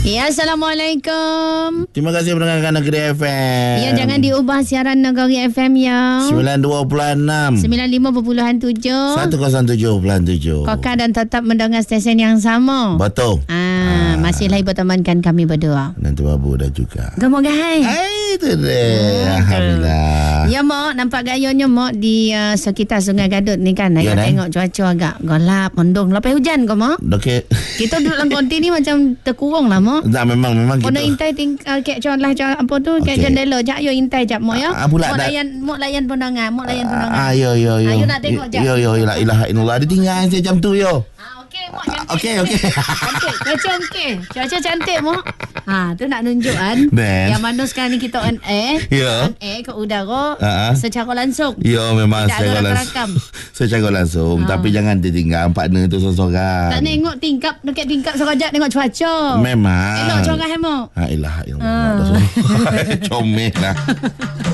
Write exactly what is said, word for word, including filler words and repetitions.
Ya, Assalamualaikum. Terima kasih mendengarkan Negeri F M. Ya, jangan diubah siaran Negeri F M ya. sembilan dua enam sembilan lima tujuh seratus tujuh tujuh. Kokak dan tetap mendengar stesen yang sama. Betul. Ah, ah. Masih lagi bertemankan kami berdua. Nanti babu dah juga. Gemuk guys. Eh, itu dia. Alhamdulillah. Ya, Mak, nampak gayanya Mak di uh, sekitar Sungai Gadut ni kan. Ya, tengok cuaca agak gelap, mendung. Lepas hujan ke, Mak? Okey. Kita duduk dalam konti ni macam terkurung lah, Mak. Tak, memang memang kita. Kena gitu. intai tinggal kek conlah apa tu, kek okay. Jendela. Jap yo intai jap Mak ya. Ah, pula Mak dah. layan, Mak layan pendangan, Mak layan pendangan. Ah, yo yo yo. Ayo nak tengok jap. Yo yo la ilaha illallah. Dia tinggal saya jam tu yo. Ah, okey Mak cantik. Okey okey. Cantik. Cuaca okey. Cuaca cantik Mak. Ha, tu nak tunjuk kan. Yang mana sekarang ni kita on air. Ya. On air ke udara uh-huh. secara langsung. Ya, memang tidak secara langsung. Secara langsung. Ha. Tapi jangan ditinggal partner tu seorang-seorang. Tak tengok tingkap, dekat tingkap sekejap tengok cuaca. Memang. Elok corang Mak. Ha, ilaha illallah. Comel lah.